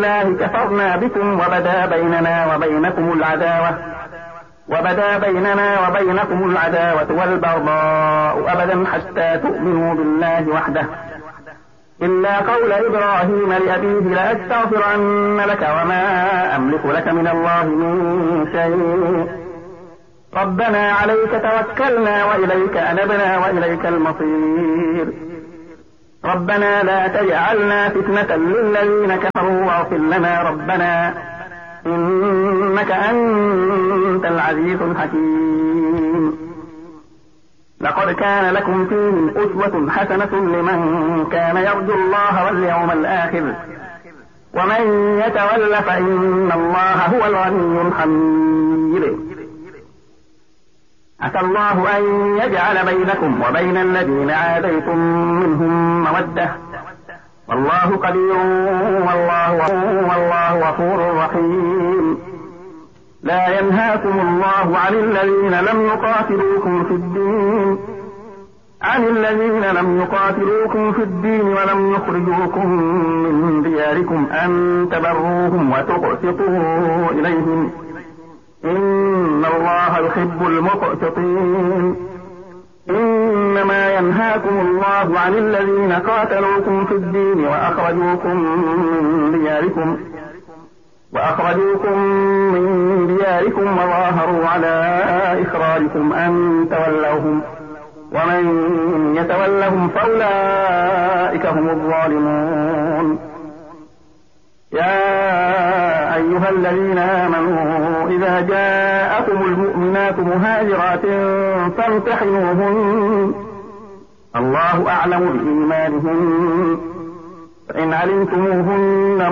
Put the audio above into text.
بالله كفرنا بكم وبدا بيننا وبينكم العداوة والبغضاء أبدا حتى تؤمنوا بالله وحده إلا قول إبراهيم لأبيه لأستغفرن لك وما أملك لك من الله من شيء ربنا عليك توكلنا وإليك أنبنا وإليك المصير ربنا لا تجعلنا فتنة للذين كفروا واغفر لنا ربنا إنك أنت العزيز الحكيم لقد كان لكم فيهم أسوة حسنة لمن كان يرجو الله واليوم الآخر ومن يتول فإن الله هو الغني الحميد عسى الله أن يجعل بينكم وبين الذين عاديتم منهم مودة والله قدير والله غفور رحيم لا ينهاكم الله عن الذين لم يقاتلوكم في الدين ولم يخرجوكم من دياركم أن تبروهم وتقسطوا إليهم إن الله يحب المقسطين إنما ينهاكم الله عن الذين قاتلوكم في الدين وأخرجوكم من دياركم وظاهروا على إخراجكم أن تولوهم ومن يتولهم فأولئك هم الظالمون يا أيها الذين آمنوا إذا جاءكم المؤمنات مهاجرات فامتحنوهن الله أعلم بإيمانهن فإن علمتموهن